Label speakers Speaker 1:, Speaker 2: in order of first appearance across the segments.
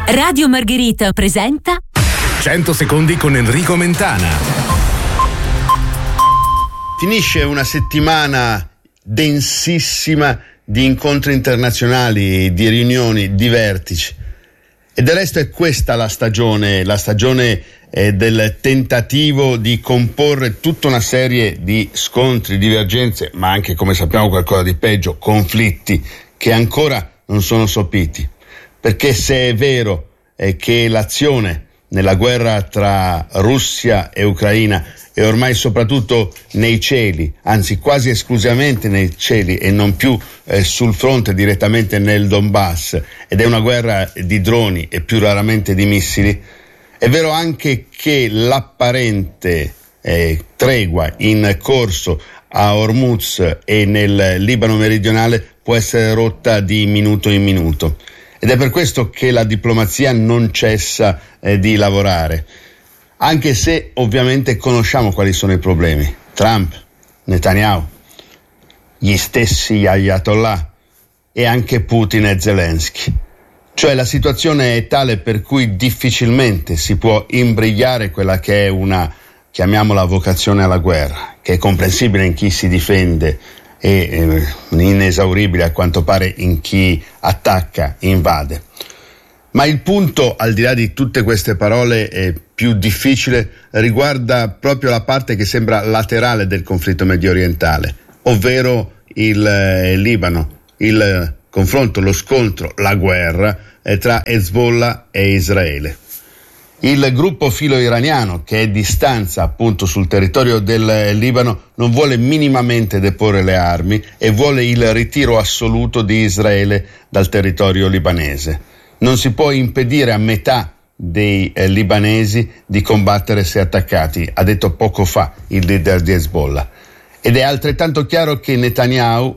Speaker 1: Radio Margherita presenta
Speaker 2: 100 secondi con Enrico Mentana.
Speaker 3: Finisce una settimana densissima di incontri internazionali, di riunioni, di vertici. E del resto è questa la stagione del tentativo di comporre tutta una serie di scontri, divergenze, ma anche, come sappiamo, qualcosa di peggio, conflitti che ancora non sono sopiti. Perché se è vero che l'azione nella guerra tra Russia e Ucraina è ormai soprattutto nei cieli, anzi quasi esclusivamente nei cieli e non più sul fronte direttamente nel Donbass, ed è una guerra di droni e più raramente di missili, è vero anche che l'apparente tregua in corso a Hormuz e nel Libano meridionale può essere rotta di minuto in minuto. Ed è per questo che la diplomazia non cessa di lavorare, anche se ovviamente conosciamo quali sono i problemi. Trump, Netanyahu, gli stessi ayatollah e anche Putin e Zelensky. Cioè la situazione è tale per cui difficilmente si può imbrigliare quella che è una, chiamiamola, vocazione alla guerra, che è comprensibile in chi si difende e inesauribile a quanto pare in chi attacca, invade. Ma il punto, al di là di tutte queste parole, più difficile riguarda proprio la parte che sembra laterale del conflitto medio orientale, ovvero il Libano, il confronto, lo scontro, la guerra tra Hezbollah e Israele. Il gruppo filo-iraniano, che è di stanza appunto sul territorio del Libano, non vuole minimamente deporre le armi e vuole il ritiro assoluto di Israele dal territorio libanese. Non si può impedire a metà dei libanesi di combattere se attaccati, ha detto poco fa il leader di Hezbollah. Ed è altrettanto chiaro che Netanyahu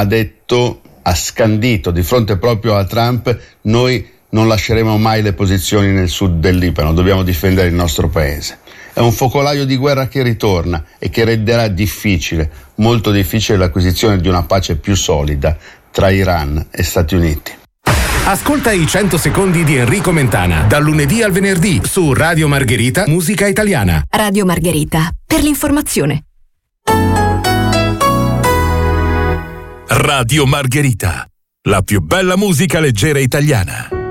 Speaker 3: ha scandito di fronte proprio a Trump: noi non lasceremo mai le posizioni nel sud del Libano, dobbiamo difendere il nostro paese. È un focolaio di guerra che ritorna e che renderà difficile, molto difficile, l'acquisizione di una pace più solida tra Iran e Stati Uniti.
Speaker 2: Ascolta i 100 secondi di Enrico Mentana, dal lunedì al venerdì su Radio Margherita, musica italiana.
Speaker 1: Radio Margherita, per l'informazione.
Speaker 4: Radio Margherita, la più bella musica leggera italiana.